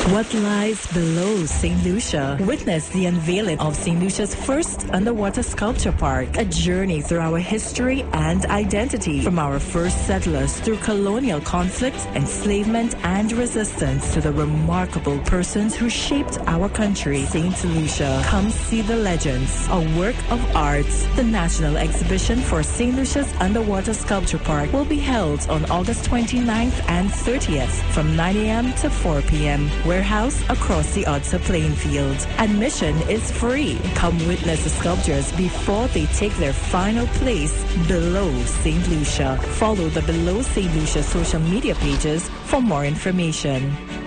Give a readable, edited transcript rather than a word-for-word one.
What lies below St. Lucia? Witness the unveiling of St. Lucia's first underwater sculpture park, a journey through our history and identity, from our first settlers through colonial conflicts, enslavement, and resistance to the remarkable persons who shaped our country. St. Lucia. Come see the legends, a work of art. The National Exhibition for St. Lucia's Underwater Sculpture Park will be held on August 29th and 30th from 9 a.m. to 4 p.m. Warehouse across the Otsa playing field. Admission is free. Come witness the sculptures before they take their final place below St. Lucia. Follow the Below St. Lucia social media pages for more information.